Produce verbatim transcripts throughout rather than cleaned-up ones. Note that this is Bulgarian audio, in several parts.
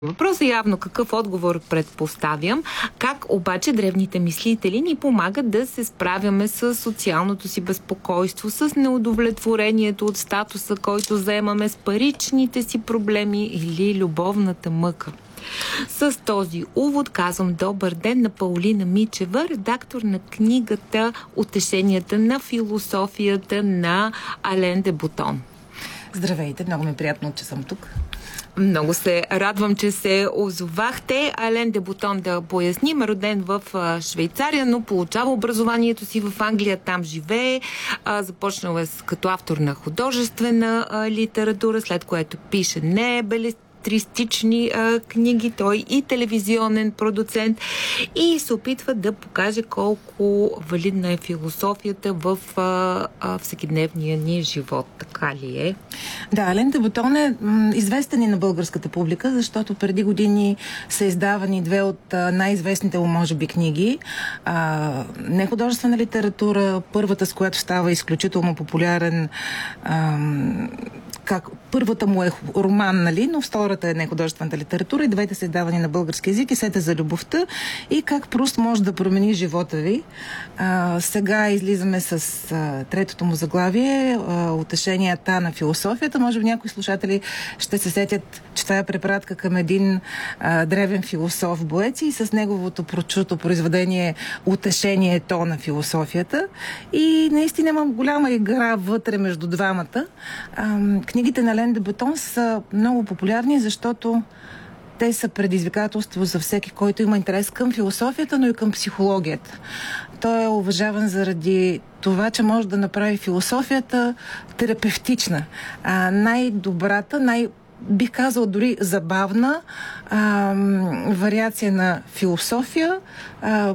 Въпросът е явно какъв отговор предпоставям. Как обаче древните мислители ни помагат да се справяме с социалното си безпокойство, с неудовлетворението от статуса, който заемаме, с паричните си проблеми или любовната мъка. С този увод казвам добър ден на Паулина Мичева, редактор на книгата "Утешенията на философията" на Ален де Ботон. Здравейте, много ми е приятно, че съм тук. Много се радвам, че се озовахте. Ален де Ботон, да поясним, роден в Швейцария, но получава образованието си в Англия, там живее. Започнал е като автор на художествена литература, след което пише небелистични а, книги, той и телевизионен продуцент, и се опитва да покаже колко валидна е философията в а, а, всекидневния ни живот. Така ли е? Да, Ален де Ботон е м, известен и на българската публика, защото преди години са издавани две от а, най-известните му, може би, книги. А, нехудожествена литература, първата, с която става изключително популярен, а, как първата му е роман, нали, но втората е нехудожествената литература, и двете са издавани на български език, и "Сета за любовта" и "Как Пруст може да промени живота ви". А, сега излизаме с а, третото му заглавие, а, "Утешенията на философията". Може би някои слушатели ще се сетят, че това е препратка към един а, древен философ Боеци и с неговото прочуто произведение "Утешението на философията". И наистина има голяма игра вътре между двамата. А, книгите на Ален де Ботон са много популярни, защото те са предизвикателство за всеки, който има интерес към философията, но и към психологията. Той е уважаван заради това, че може да направи философията терапевтична. А, най-добрата, най- бих казала дори забавна а, вариация на философия, а,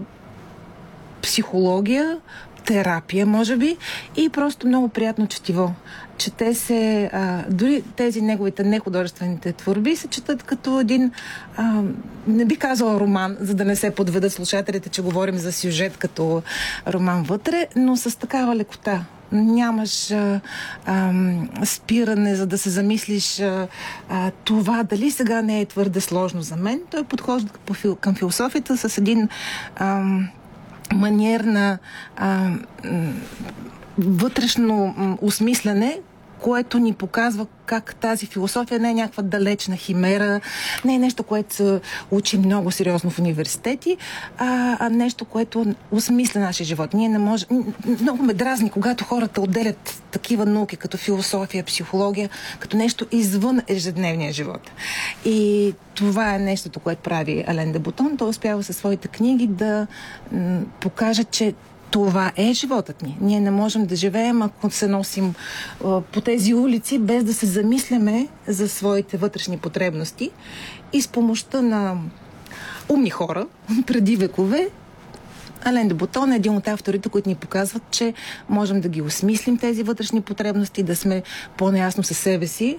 психология, терапия, може би, и просто много приятно четиво. Чете се, а, дори тези неговите нехудожествените творби се четат като един, а, не би казала роман, за да не се подведат слушателите, че говорим за сюжет като роман вътре, но с такава лекота. Нямаш а, а, спиране, за да се замислиш а, а, това дали сега не е твърде сложно за мен. Той подхожда към философията с един а, маниер на а, вътрешно осмисляне, което ни показва как тази философия не е някаква далечна химера, не е нещо, което се учи много сериозно в университети, а, а нещо, което осмисля нашия живот. Ние не може... Много ме дразни, когато хората отделят такива науки, като философия, психология, като нещо извън ежедневния живот. И това е нещото, което прави Ален де Ботон. Той успява със своите книги да м- покаже, че това е животът ни. Ние не можем да живеем, ако се носим а, по тези улици, без да се замисляме за своите вътрешни потребности. И с помощта на умни хора преди векове, Ален де Ботон е един от авторите, които ни показват, че можем да ги осмислим тези вътрешни потребности, да сме по-наясно със себе си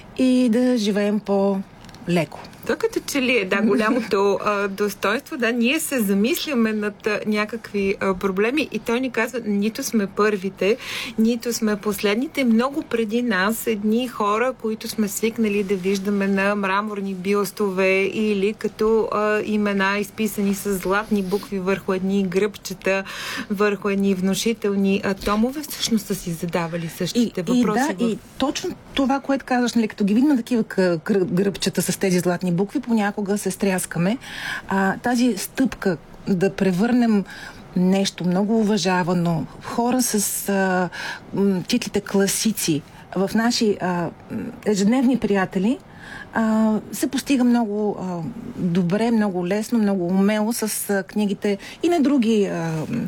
и да живеем по-леко. То като че ли е, да, голямото а, достоинство, да, ние се замисляме над а, някакви а, проблеми, и той ни казва, нито сме първите, нито сме последните. Много преди нас едни хора, които сме свикнали да виждаме на мраморни бюстове или като а, имена, изписани с златни букви върху едни гръбчета, върху едни внушителни а, томове, всъщност са си задавали същите и, въпроси. И да, в... и точно това, което казваш, нали, като ги видим на такива гръбчета с тези златни букви, понякога се стряскаме. А, тази стъпка да превърнем нещо много уважавано, хора с а, м, титлите класици в наши а, ежедневни приятели, а, се постига много а, добре, много лесно, много умело с а, книгите и на други а,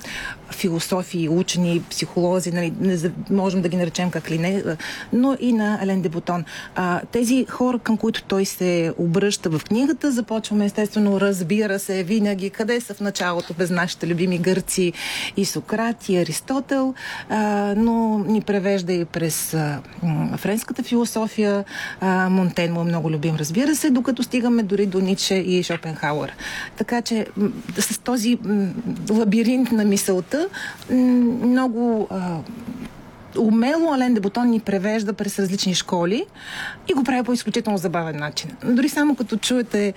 философии, учени, психолози, нали, не, можем да ги наречем как ли не, но и на Ален де Ботон. А, тези хора, към които той се обръща в книгата, започваме естествено, разбира се, винаги къде са в началото без нашите любими гърци и Сократ и Аристотел, а, но ни превежда и през а, френската философия. А, Монтен му е много любим, разбира се, докато стигаме дори до Ницше и Шопенхауер. Така че с този лабиринт на мисълта много а, умело Ален де Ботон ни превежда през различни школи и го прави по изключително забавен начин. Дори само като чуете